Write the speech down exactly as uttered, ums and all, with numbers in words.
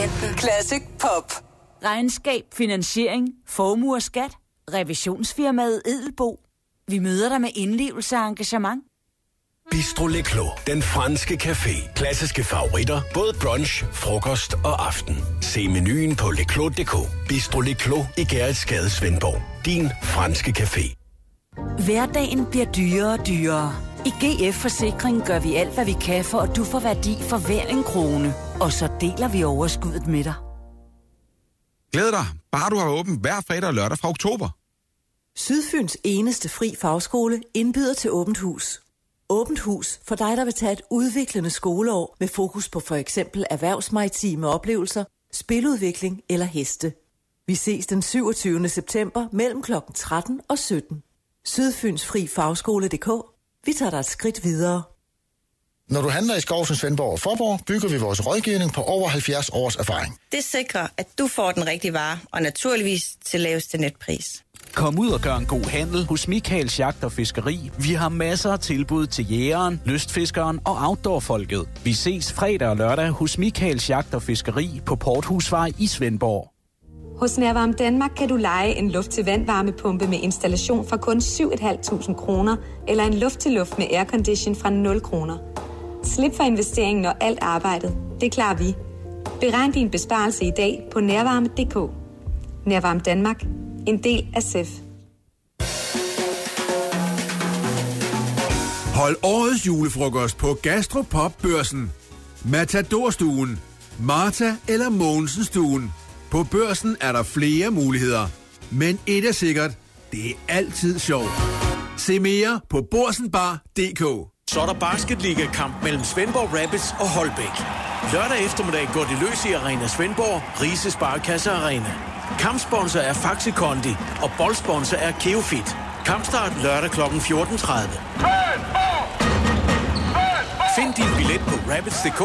Classic Pop. Regnskab, finansiering, formue og skat. Revisionsfirmaet Edelbo. Vi møder dig med indlevelse og engagement. Bistro Le Clos, den franske café. Klassiske favoritter, både brunch, frokost og aften. Se menuen på leclos punktum d k. Bistro Le Clos i Gerritsgade, Svendborg. Din franske café. Hverdagen bliver dyrere og dyrere. I G F Forsikring gør vi alt, hvad vi kan, for at du får værdi for hver en krone. Og så deler vi overskuddet med dig. Glæd dig, bare du har åbent hver fredag og lørdag fra oktober. Sydfyns eneste fri fagskole indbyder til åbent hus. Åbent hus for dig, der vil tage et udviklende skoleår med fokus på for eksempel erhvervsmaritime oplevelser, spiludvikling eller heste. Vi ses den syvogtyvende september mellem klokken tretten og sytten. Sydfyns fri fagskole punktum d k. Vi tager dig et skridt videre. Når du handler i Skovsen, Svendborg og Forborg, bygger vi vores rådgivning på over halvfjerds års erfaring. Det sikrer, at du får den rigtige vare, og naturligvis til laveste netpris. Kom ud og gør en god handel hos Michaels Jagt og Fiskeri. Vi har masser af tilbud til jægeren, lystfiskeren og outdoorfolket. Vi ses fredag og lørdag hos Michaels Jagt og Fiskeri på Porthusvej i Svendborg. Hos Nærvarme Danmark kan du leje en luft-til-vand-varmepumpe med installation for kun syv tusind fem hundrede kroner, eller en luft-til-luft med aircondition fra nul kroner. Slip for investeringen og alt arbejdet. Det klarer vi. Beregn din besparelse i dag på nærvarme punktum d k. Nærvarme Danmark. En del af S E F. Hold årets julefrokost på Gastropop-børsen. Matador-stuen, Martha eller Mogensen-stuen. På Børsen er der flere muligheder. Men et er sikkert, det er altid sjovt. Se mere på borsenbar punktum d k. Så er der basketliga-kamp mellem Svendborg Rapids og Holbæk. Lørdag eftermiddag går det løs i Arena Svendborg, Rise Sparekasse Arena. Kampsponsor er Faxi Kondi, og boldsponsor er Keofit. Kampstart lørdag klokken fjorten tredive. Find din billet på rapids punktum d k